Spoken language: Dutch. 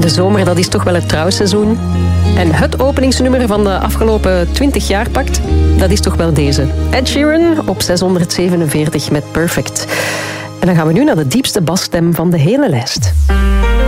De zomer, dat is toch wel het trouwseizoen. En het openingsnummer van de afgelopen 20 jaar pakt, dat is toch wel deze. Ed Sheeran op 647 met Perfect. En dan gaan we nu naar de diepste basstem van de hele lijst.